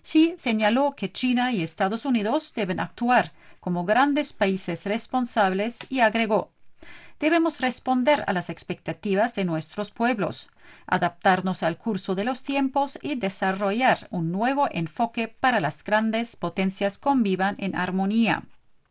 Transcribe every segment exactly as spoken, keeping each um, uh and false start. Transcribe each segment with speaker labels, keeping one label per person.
Speaker 1: Xi señaló que China y Estados Unidos deben actuar como grandes países responsables y agregó: debemos responder a las expectativas de nuestros pueblos, adaptarnos al curso de los tiempos y desarrollar un nuevo enfoque para las grandes potencias convivan en armonía.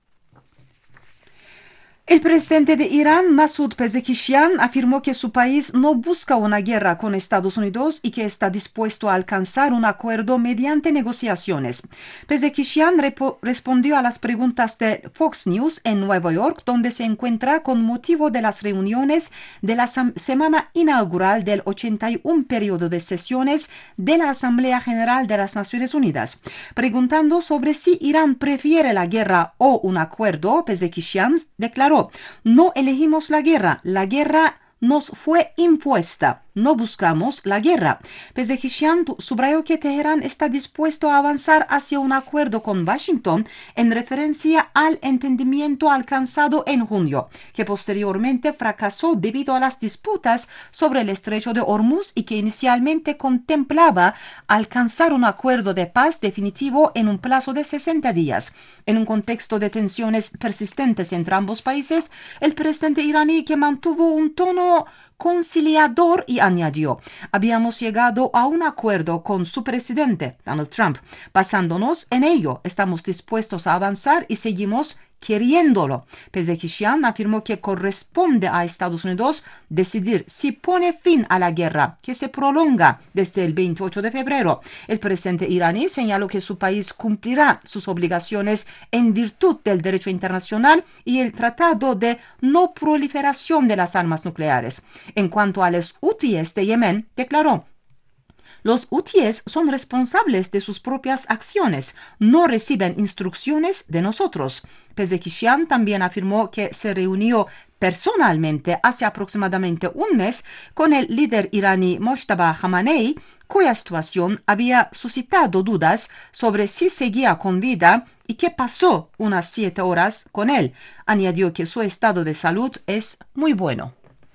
Speaker 2: El presidente de Irán, Masoud Pezeshkian, afirmó que su país no busca una guerra con Estados Unidos y que está dispuesto a alcanzar un acuerdo mediante negociaciones. Pezeshkian respondió a las preguntas de Fox News en Nueva York, donde se encuentra con motivo de las reuniones de la semana inaugural del ochenta y uno periodo de sesiones de la Asamblea General de las Naciones Unidas. Preguntando sobre si Irán prefiere la guerra o un acuerdo, Pezeshkian declaró: no elegimos la guerra, la guerra nos fue impuesta. No buscamos la guerra. Pezeshkian subrayó que Teherán está dispuesto a avanzar hacia un acuerdo con Washington en referencia al entendimiento alcanzado en junio, que posteriormente fracasó debido a las disputas sobre el estrecho de Hormuz y que inicialmente contemplaba alcanzar un acuerdo de paz definitivo en un plazo de sesenta días. En un contexto de tensiones persistentes entre ambos países, el presidente iraní, que mantuvo un tono conciliador, y añadió: habíamos llegado a un acuerdo con su presidente, Donald Trump. Basándonos en ello, estamos dispuestos a avanzar y seguimos queriéndolo. Pezeshkian afirmó que corresponde a Estados Unidos decidir si pone fin a la guerra, que se prolonga desde el veintiocho de febrero. El presidente iraní señaló que su país cumplirá sus obligaciones en virtud del derecho internacional y el Tratado de No Proliferación de las Armas Nucleares. En cuanto a los hutíes de Yemen, declaró: los hutíes son responsables de sus propias acciones, no reciben instrucciones de nosotros. Pezeshkian también afirmó que se reunió personalmente hace aproximadamente un mes con el líder iraní Mojtaba Khamenei, cuya situación había suscitado dudas sobre si seguía con vida y que pasó unas siete horas con él. Añadió que su estado de salud es muy bueno.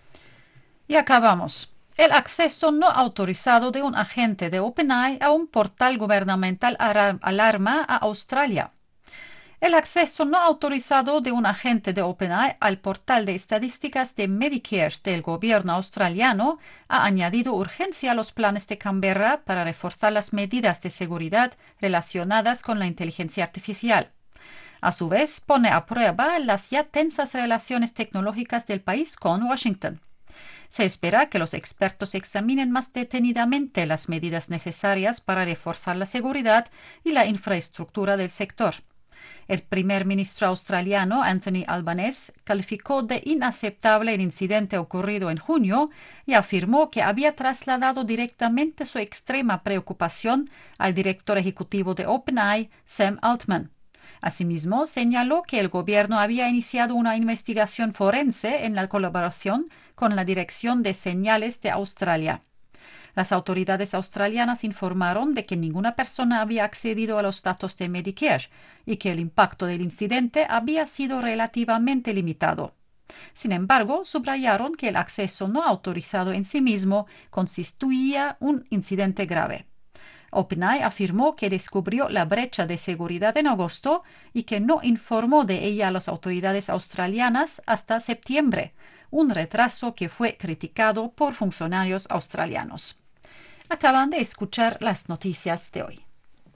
Speaker 1: Y acabamos. El acceso no autorizado de un agente de OpenAI a un portal gubernamental alarma a Australia. El acceso no autorizado de un agente de OpenAI al portal de estadísticas de Medicare del gobierno australiano ha añadido urgencia a los planes de Canberra para reforzar las medidas de seguridad relacionadas con la inteligencia artificial. A su vez, pone a prueba las ya tensas relaciones tecnológicas del país con Washington. Se espera que los expertos examinen más detenidamente las medidas necesarias para reforzar la seguridad y la infraestructura del sector. El primer ministro australiano, Anthony Albanese, calificó de inaceptable el incidente ocurrido en junio y afirmó que había trasladado directamente su extrema preocupación al director ejecutivo de OpenAI, Sam Altman. Asimismo, señaló que el gobierno había iniciado una investigación forense en la colaboración con la Dirección de Señales de Australia. Las autoridades australianas informaron de que ninguna persona había accedido a los datos de Medicare y que el impacto del incidente había sido relativamente limitado. Sin embargo, subrayaron que el acceso no autorizado en sí mismo constituía un incidente grave. OpenAI afirmó que descubrió la brecha de seguridad en agosto y que no informó de ella a las autoridades australianas hasta septiembre, un retraso que fue criticado por funcionarios australianos. Acaban de escuchar las noticias de hoy.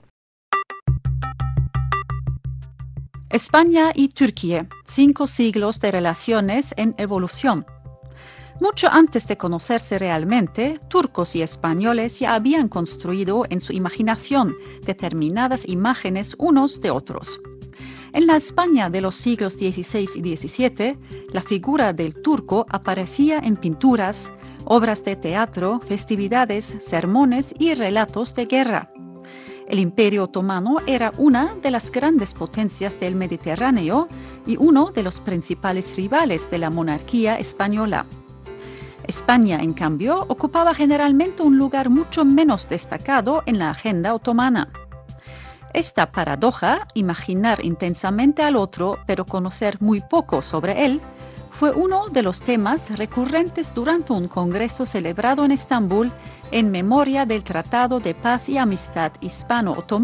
Speaker 1: España y Turquía, cinco siglos de relaciones en evolución. Mucho antes de conocerse realmente, turcos y españoles ya habían construido en su imaginación determinadas imágenes unos de otros. En la España de los siglos dieciséis y diecisiete, la figura del turco aparecía en pinturas, obras de teatro, festividades, sermones y relatos de guerra. El Imperio Otomano era una de las grandes potencias del Mediterráneo y uno de los principales rivales de la monarquía española. España, en cambio, ocupaba generalmente un lugar mucho menos destacado en la agenda otomana. Esta paradoja, imaginar intensamente al otro pero conocer muy poco sobre él, fue uno de los temas recurrentes durante un congreso celebrado en Estambul en memoria del Tratado de Paz y Amistad Hispano-Otomano